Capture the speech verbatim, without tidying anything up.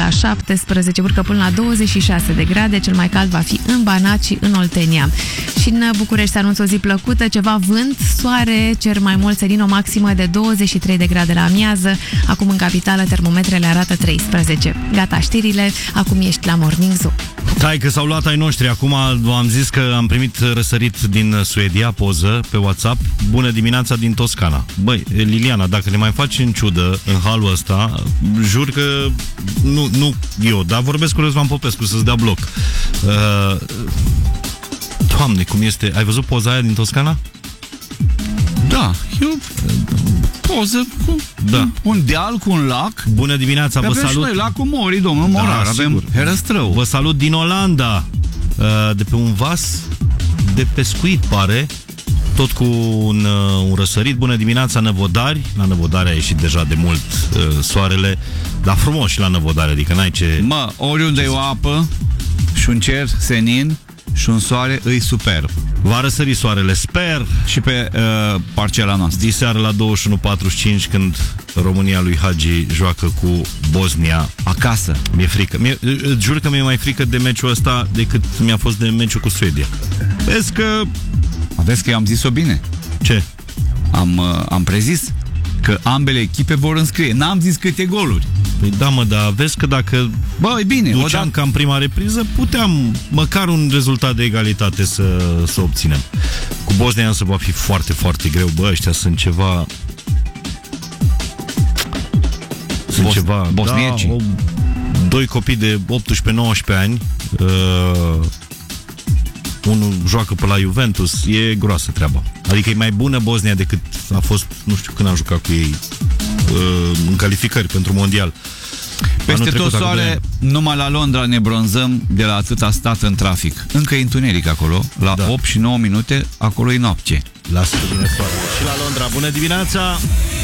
la șaptesprezece, urcă până la douăzeci și șase de grade, cel mai cald va fi în Banat și în Oltenia. Și în București se anunță o zi plăcută, ceva vânt, soare, cer mai mult, senin, o maximă de douăzeci și trei de grade la amiază. Acum în capitală termometrele arată treisprezece. Gata știrile, acum ești la Morning Zoo. Hai că s-au luat ai noștri. Acum am zis că am primit răsărit din Suedia, poză pe WhatsApp. Bună dimineața din Toscana. Băi, Liliana, dacă ne mai faci în ciudă în halul ăsta, jur că nu, nu eu, dar vorbesc cu Răzvan Popescu să-ți dea bloc. Uh, Doamne, cum este? Ai văzut poza aia din Toscana? Da, eu poză cu da. un deal cu un lac. Bună dimineața, vă salut. Noi lacul Mori, domnul Morar, da, avem Herăstrău. Vă salut din Olanda, de pe un vas de pescuit, pare, tot cu un, un răsărit. Bună dimineața, Năvodari. La Năvodari a ieșit deja de mult uh, soarele, dar frumos și la Năvodari, adică n-ai ce... Mă, oriunde e o apă și un cer senin și un soare, îi superb. Va răsări soarele, sper. Și pe uh, parcela noastră. Diseară la douăzeci și unu patruzeci și cinci, când România lui Hagi joacă cu Bosnia acasă. Mi-e frică. Mie, jur că mi-e mai frică de meciul ăsta decât mi-a fost de meciul cu Suedia. Vezi că... Vezi că am zis-o bine. Ce? Am, uh, am prezis că ambele echipe vor înscrie. N-am zis câte goluri. Păi da, mă, dar vezi că dacă Bă, e bine, duceam odată... ca în prima repriză, puteam măcar un rezultat de egalitate să, să obținem. Cu Bosnia însă va fi foarte, foarte greu. Bă, ăștia sunt ceva... Sunt Bos... ceva... Bosniecii. Da, o... Doi copii de optsprezece nouăsprezece ani, uh... unul joacă pe la Juventus, e groasă treaba. Adică e mai bună Bosnia decât a fost, nu știu când am jucat cu ei uh, în calificări pentru mondial. Peste tot soare, numai la Londra ne bronzăm de la atâta stat în trafic. Încă e întuneric acolo, la da. opt și nouă minute, acolo e noapte. Lasă bine soare. Și la Londra, bună dimineața!